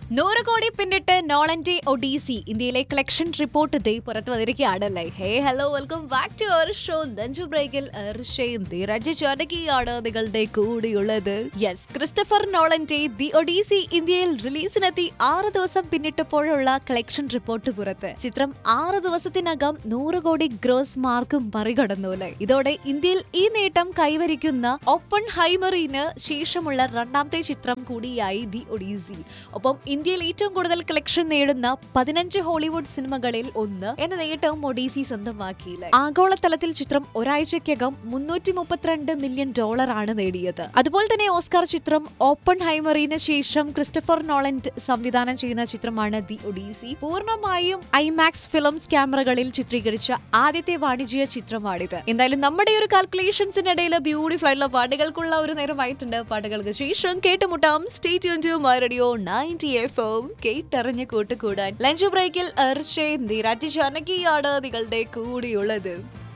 100 കോടി പിന്നിട്ട് നോളന്റെ ഒഡീസി ഇന്ത്യയിലെ കളക്ഷൻ റിപ്പോർട്ട് ദേ പുറത്തു വന്നിരിക്കുകയാണല്ലേ. Hello, welcome back to our show lunch ബ്രേക്കിൽ ആണ് നിങ്ങളുടെ കൂടെയുള്ളത്. യെസ്, ക്രിസ്റ്റഫർ നോളന്റെ ദി ഒഡീസി ഇന്ത്യയിൽ റിലീസിനെത്തി 6 ദിവസം പിന്നിട്ടപ്പോഴുള്ള കളക്ഷൻ റിപ്പോർട്ട് പുറത്ത്. ചിത്രം 6 ദിവസത്തിനകം 100 കോടി ഗ്രോസ് മാർക്കും മറികടന്നു അല്ലേ. ഇതോടെ ഇന്ത്യയിൽ ഈ നേട്ടം കൈവരിക്കുന്ന ഓപ്പൺ ഹൈമറിന് ശേഷമുള്ള രണ്ടാമത്തെ ചിത്രം കൂടിയായി ദി ഒഡീസി. ഒപ്പം ഇന്ത്യയിൽ ഏറ്റവും കൂടുതൽ കളക്ഷൻ നേടുന്ന 15 ഹോളിവുഡ് സിനിമകളിൽ ഒന്ന് എന്ന നേട്ടവും ഒഡീസി സ്വന്തമാക്കിയില്ലേ. ആഗോളതലത്തിൽ ചിത്രം ഒരാഴ്ചയ്ക്കകം $332 മില്യൺ ആണ് നേടിയത്. അതുപോലെ തന്നെ ഓസ്കാർ ചിത്രം ഓപ്പൺ ഹൈമറിന് ശേഷം ക്രിസ്റ്റഫർ നോളന്റ് സംവിധാനം ചെയ്യുന്ന ചിത്രമാണ് ദി ഒഡീസി. പൂർണ്ണമായും ഐമാക്സ് ഫിലിംസ് ക്യാമറകളിൽ ചിത്രീകരിച്ച ആദ്യത്തെ വാണിജ്യ ചിത്രമാണിത്. എന്തായാലും നമ്മുടെ ഒരു കാൽക്കുലേഷൻസിനിടയിൽ ബ്യൂട്ടിഫുൾ ആയിട്ടുള്ള പാട്ടുകൾക്കുള്ള ഒരു നേരമായിട്ടുണ്ട്. പാട്ടുകൾക്ക് ശേഷം കേട്ടുമുട്ടാം. Stay tune to my radio 90 FM. കേട്ടറിഞ്ഞ് കൂട്ടുകൂടാൻ ലഞ്ച് ബ്രേക്കിൽ നിങ്ങളുടെ കൂടെയുള്ളത്.